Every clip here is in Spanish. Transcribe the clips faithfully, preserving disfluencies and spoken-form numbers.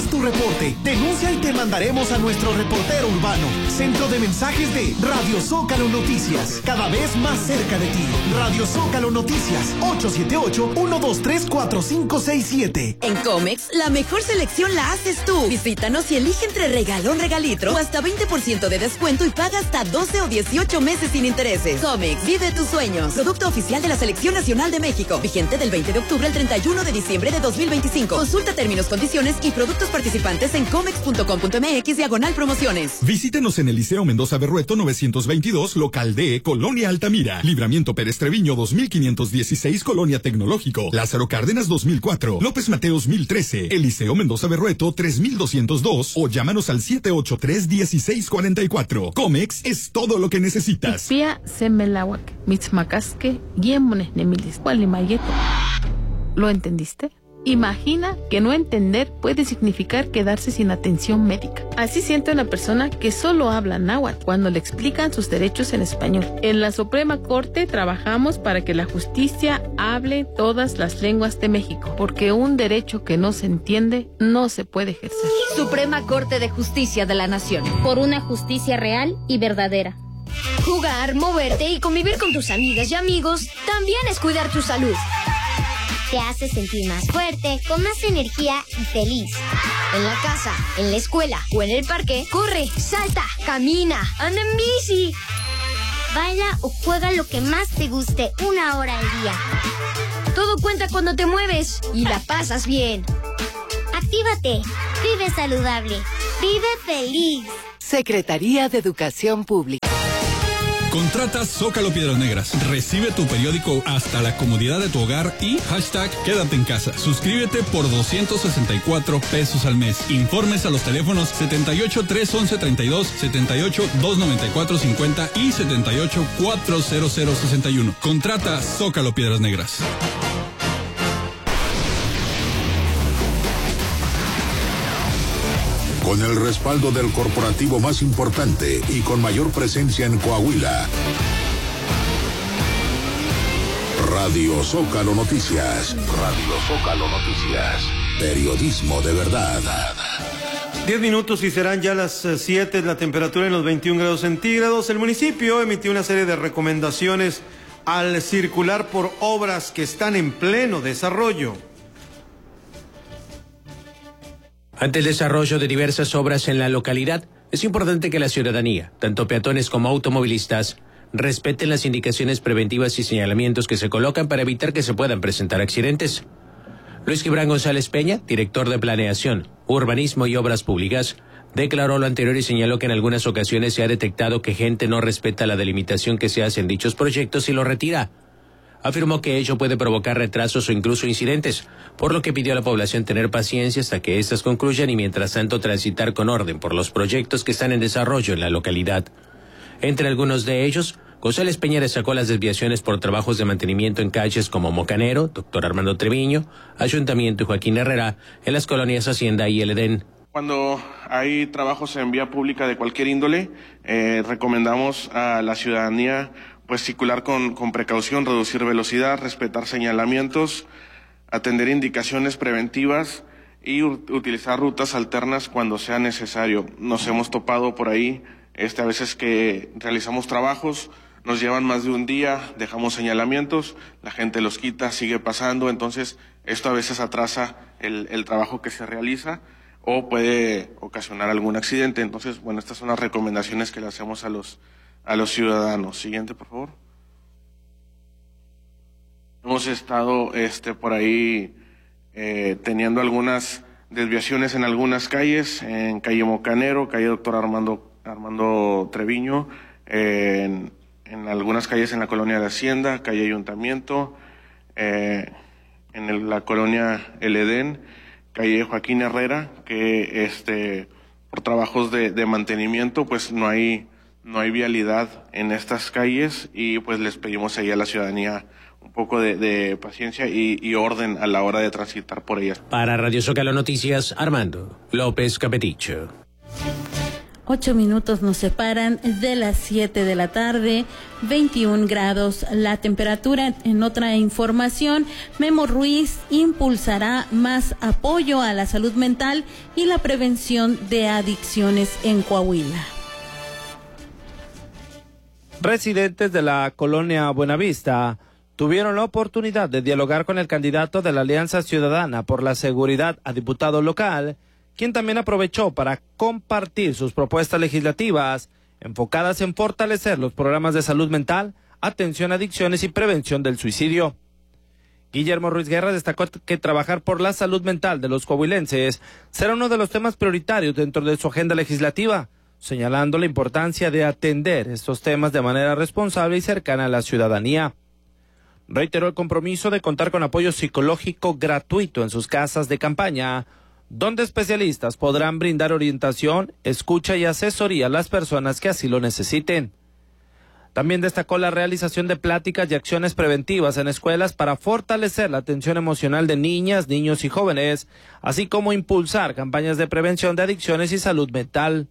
Haz tu reporte, denuncia y te mandaremos a nuestro reportero urbano. Centro de mensajes de Radio Zócalo Noticias, cada vez más cerca de ti. Radio Zócalo Noticias, ocho siete ocho, uno dos tres, cuatro cinco seis siete. En Comex, la mejor selección la haces tú. Visítanos y elige entre regalón, regalitro o hasta veinte por ciento de descuento y paga hasta doce o dieciocho meses sin intereses. Comex, vive tus sueños. Producto oficial de la Selección Nacional de México. Vigente del veinte de octubre al treinta y uno de diciembre de dos mil veinticinco. Consulta términos, condiciones y productos participantes en comex punto com punto mx diagonal promociones. Visítenos en el Liceo Mendoza Berrueto novecientos veintidós, local D, Colonia Altamira. Libramiento Pérez Treviño dos mil quinientos dieciséis, Colonia Tecnológico. Lázaro Cárdenas dos mil cuatro. López Mateos mil trece. El Liceo Mendoza Berrueto tres mil doscientos dos o llámanos al siete ocho tres, dieciséis cuarenta y cuatro. Comex es todo lo que necesitas. Pia semelawak, mitzmacasque, guiemones nemilis, gualimayeto. ¿Lo entendiste? Imagina que no entender puede significar quedarse sin atención médica. Así siente una persona que solo habla náhuatl cuando le explican sus derechos en español. En la Suprema Corte trabajamos para que la justicia hable todas las lenguas de México, porque un derecho que no se entiende no se puede ejercer. Suprema Corte de Justicia de la Nación. Por una justicia real y verdadera. Jugar, moverte y convivir con tus amigas y amigos también es cuidar tu salud. Te hace sentir más fuerte, con más energía y feliz. En la casa, en la escuela o en el parque, corre, salta, camina, anda en bici. Baila o juega lo que más te guste una hora al día. Todo cuenta cuando te mueves y la pasas bien. Actívate, vive saludable, vive feliz. Secretaría de Educación Pública. Contrata Zócalo Piedras Negras. Recibe tu periódico hasta la comodidad de tu hogar y hashtag quédate en casa. Suscríbete por doscientos sesenta y cuatro pesos al mes. Informes a los teléfonos setenta y ocho, trescientos once, treinta y dos, setenta y ocho, doscientos noventa y cuatro, cincuenta y setenta y ocho, cuatrocientos sesenta y uno. Contrata Zócalo Piedras Negras. Con el respaldo del corporativo más importante y con mayor presencia en Coahuila. Radio Zócalo Noticias. Radio Zócalo Noticias. Periodismo de verdad. Diez minutos y serán ya las siete, la temperatura en los veintiún grados centígrados. El municipio emitió una serie de recomendaciones al circular por obras que están en pleno desarrollo. Ante el desarrollo de diversas obras en la localidad, es importante que la ciudadanía, tanto peatones como automovilistas, respeten las indicaciones preventivas y señalamientos que se colocan para evitar que se puedan presentar accidentes. Luis Gibran González Peña, director de Planeación, Urbanismo y Obras Públicas, declaró lo anterior y señaló que en algunas ocasiones se ha detectado que gente no respeta la delimitación que se hace en dichos proyectos y lo retira. Afirmó que ello puede provocar retrasos o incluso incidentes, por lo que pidió a la población tener paciencia hasta que éstas concluyan y mientras tanto transitar con orden por los proyectos que están en desarrollo en la localidad. Entre algunos de ellos, González Peña destacó las desviaciones por trabajos de mantenimiento en calles como Mocanero, Doctor Armando Treviño, Ayuntamiento y Joaquín Herrera, en las colonias Hacienda y El Edén. Cuando hay trabajos en vía pública de cualquier índole, eh, recomendamos a la ciudadanía pues circular con, con precaución, reducir velocidad, respetar señalamientos, atender indicaciones preventivas y utilizar rutas alternas cuando sea necesario. Nos hemos topado por ahí, este, a veces que realizamos trabajos, nos llevan más de un día, dejamos señalamientos, la gente los quita, sigue pasando, entonces esto a veces atrasa el, el trabajo que se realiza o puede ocasionar algún accidente. Entonces, bueno, estas son las recomendaciones que le hacemos a los a los ciudadanos. Siguiente, por favor. Hemos estado este, por ahí eh, teniendo algunas desviaciones en algunas calles, en calle Mocanero, calle Doctor Armando, Armando Treviño, eh, en, en algunas calles en la colonia de Hacienda, calle Ayuntamiento, eh, en el, la colonia El Edén, calle Joaquín Herrera, que este, por trabajos de, de mantenimiento pues no hay No hay vialidad en estas calles y pues les pedimos ahí a la ciudadanía un poco de, de paciencia y, y orden a la hora de transitar por ellas. Para Radio Zócalo Noticias, Armando López Capeticho. Ocho minutos nos separan de las siete de la tarde, veintiún grados la temperatura. En otra información, Memo Ruiz impulsará más apoyo a la salud mental y la prevención de adicciones en Coahuila. Residentes de la colonia Buenavista tuvieron la oportunidad de dialogar con el candidato de la Alianza Ciudadana por la Seguridad a diputado local, quien también aprovechó para compartir sus propuestas legislativas enfocadas en fortalecer los programas de salud mental, atención a adicciones y prevención del suicidio. Guillermo Ruiz Guerra destacó que trabajar por la salud mental de los coahuilenses será uno de los temas prioritarios dentro de su agenda legislativa, señalando la importancia de atender estos temas de manera responsable y cercana a la ciudadanía. Reiteró el compromiso de contar con apoyo psicológico gratuito en sus casas de campaña, donde especialistas podrán brindar orientación, escucha y asesoría a las personas que así lo necesiten. También destacó la realización de pláticas y acciones preventivas en escuelas para fortalecer la atención emocional de niñas, niños y jóvenes, así como impulsar campañas de prevención de adicciones y salud mental.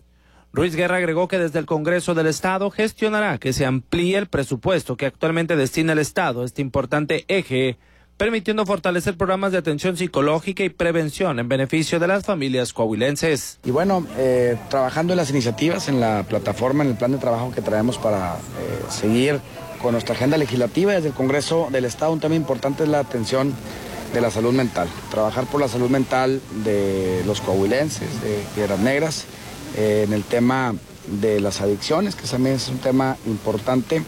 Ruiz Guerra agregó que desde el Congreso del Estado gestionará que se amplíe el presupuesto que actualmente destina el Estado a este importante eje, permitiendo fortalecer programas de atención psicológica y prevención en beneficio de las familias coahuilenses. Y bueno, eh, trabajando en las iniciativas, en la plataforma, en el plan de trabajo que traemos para eh, seguir con nuestra agenda legislativa desde el Congreso del Estado, un tema importante es la atención de la salud mental. Trabajar por la salud mental de los coahuilenses, de Piedras Negras, eh, en el tema de las adicciones, que también es un tema importante,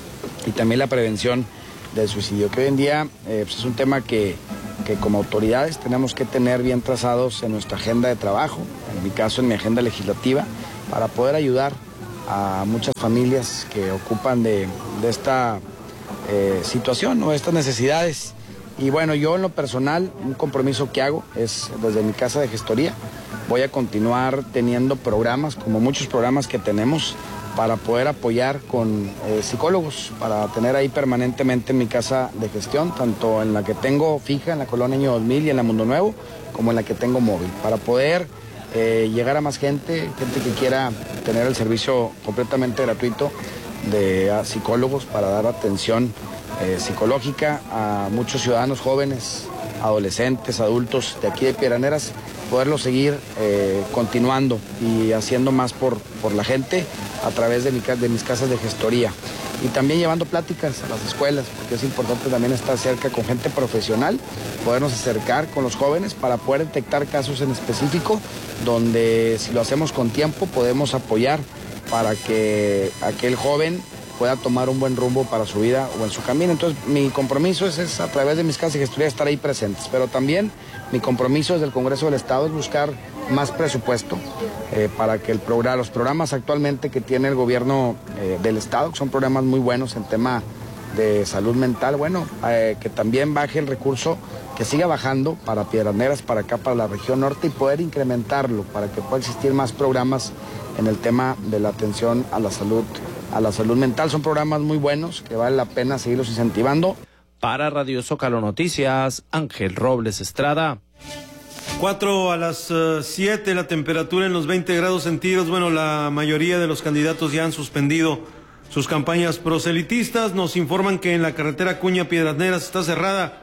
y también la prevención del suicidio, que hoy en día eh, pues es un tema que, que como autoridades tenemos que tener bien trazados en nuestra agenda de trabajo, en mi caso en mi agenda legislativa, para poder ayudar a muchas familias que ocupan de, de esta eh, situación o estas necesidades. Y bueno, yo en lo personal, un compromiso que hago es desde mi casa de gestoría, voy a continuar teniendo programas, como muchos programas que tenemos, para poder apoyar con eh, psicólogos, para tener ahí permanentemente en mi casa de gestión, tanto en la que tengo fija, en la Colonia Año dos mil y en la Mundo Nuevo, como en la que tengo móvil, para poder eh, llegar a más gente, gente que quiera tener el servicio completamente gratuito de a psicólogos para dar atención eh, psicológica a muchos ciudadanos jóvenes, adolescentes, adultos de aquí de Piedras Negras, poderlo seguir eh, continuando y haciendo más por, por la gente a través de, mi, de mis casas de gestoría. Y también llevando pláticas a las escuelas, porque es importante también estar cerca con gente profesional, podernos acercar con los jóvenes para poder detectar casos en específico, donde si lo hacemos con tiempo podemos apoyar para que aquel joven pueda tomar un buen rumbo para su vida o en su camino. Entonces mi compromiso es, es a través de mis casas de gestoría estar ahí presentes, pero también mi compromiso desde el Congreso del Estado es buscar más presupuesto eh, para que el programa, los programas actualmente que tiene el gobierno eh, del Estado, que son programas muy buenos en tema de salud mental, bueno, eh, que también baje el recurso, que siga bajando para Piedras Negras, para acá, para la región norte, y poder incrementarlo para que pueda existir más programas en el tema de la atención a la salud a la salud mental. Son programas muy buenos que vale la pena seguirlos incentivando. Para Radio Zócalo Noticias, Ángel Robles Estrada. Cuatro a las uh, siete, la temperatura en los veinte grados centígrados. Bueno, la mayoría de los candidatos ya han suspendido sus campañas proselitistas. Nos informan que en la carretera Acuña Piedras Negras está cerrada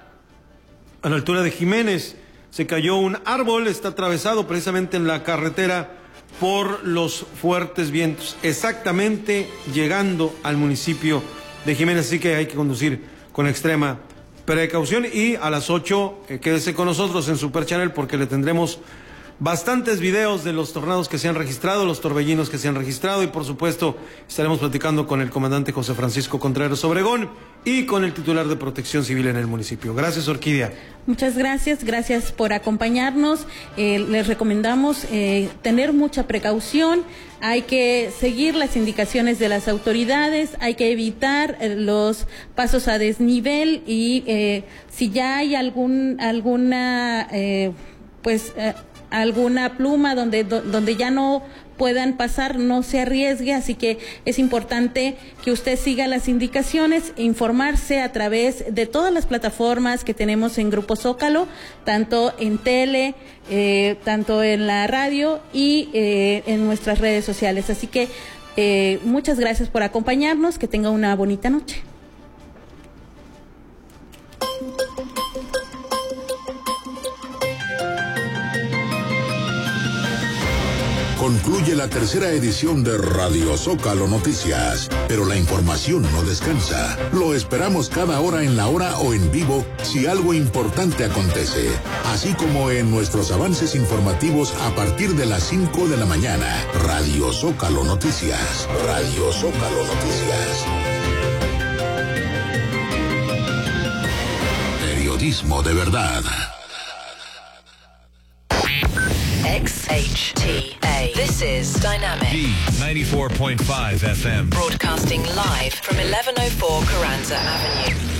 a la altura de Jiménez. Se cayó un árbol, está atravesado precisamente en la carretera por los fuertes vientos, exactamente llegando al municipio de Jiménez, así que hay que conducir con extrema precaución. Y a las ocho, eh, quédese con nosotros en Super Channel, porque le tendremos bastantes videos de los tornados que se han registrado, los torbellinos que se han registrado, y por supuesto estaremos platicando con el comandante José Francisco Contreras Obregón y con el titular de Protección Civil en el municipio. Gracias, Orquídea. Muchas gracias, gracias por acompañarnos. Eh, les recomendamos eh, tener mucha precaución, hay que seguir las indicaciones de las autoridades, hay que evitar eh, los pasos a desnivel, y eh, si ya hay algún alguna... Eh, pues eh, alguna pluma donde, do, donde ya no puedan pasar, no se arriesgue, así que es importante que usted siga las indicaciones, informarse a través de todas las plataformas que tenemos en Grupo Zócalo, tanto en tele, eh, tanto en la radio y eh, en nuestras redes sociales. Así que eh, muchas gracias por acompañarnos, que tenga una bonita noche. Concluye la tercera edición de Radio Zócalo Noticias, pero la información no descansa. Lo esperamos cada hora en la hora o en vivo si algo importante acontece, así como en nuestros avances informativos a partir de las cinco de la mañana. Radio Zócalo Noticias. Radio Zócalo Noticias. Periodismo de verdad. X H T A. This is Dynamic. D ninety-four point five F M. Broadcasting live from eleven oh four Carranza Avenue.